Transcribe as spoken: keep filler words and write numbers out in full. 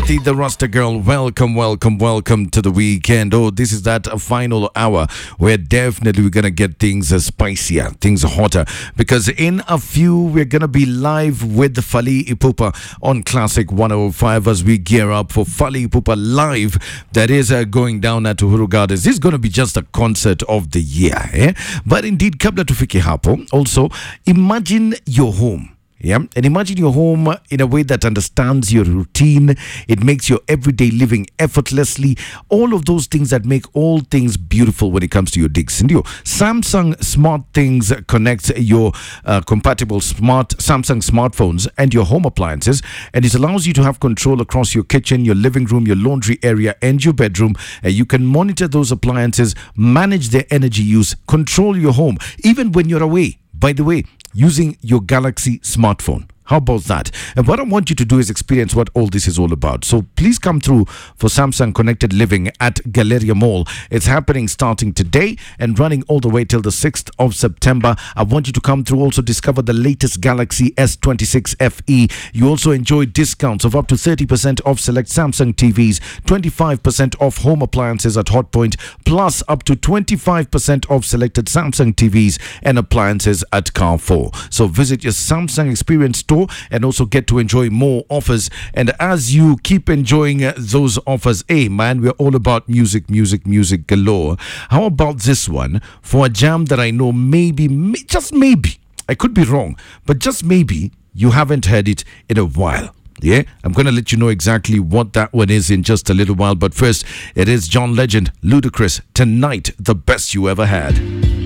Kathy, the Rasta girl. Welcome, welcome, welcome to the weekend. Oh, this is that final hour where definitely we're going to get things uh, spicier, things hotter. Because in a few, we're going to be live with Fally Ipupa on Classic one oh five as we gear up for Fally Ipupa Live. That is uh, going down at Uhuru Gardens. This is going to be just a concert of the year. Eh? But indeed, kabla tufike hapo, also, imagine your home. Yeah, and imagine your home in a way that understands your routine. It makes your everyday living effortlessly. All of those things that make all things beautiful when it comes to your digs. And your Samsung Smart Things connects your uh, compatible smart Samsung smartphones and your home appliances, and it allows you to have control across your kitchen, your living room, your laundry area, and your bedroom. Uh, you can monitor those appliances, manage their energy use, control your home, even when you're away. By the way, using your Galaxy smartphone. How about that? And what I want you to do is experience what all this is all about. So please come through for Samsung Connected Living at Galleria Mall. It's happening starting today and running all the way till the sixth of September. I want you to come through, also discover the latest Galaxy S twenty-six F E. You also enjoy discounts of up to thirty percent off select Samsung T Vs, twenty-five percent off home appliances at Hotpoint, plus up to twenty-five percent off selected Samsung T Vs and appliances at Carrefour. So visit your Samsung Experience store and also get to enjoy more offers. And as you keep enjoying uh, those offers, hey man, we're all about music, music, music galore. How about this one for a jam that I know maybe, may, just maybe, I could be wrong, but just maybe you haven't heard it in a while. Yeah, I'm going to let you know exactly what that one is in just a little while. But first, it is John Legend, Ludacris, Tonight, the best you ever had.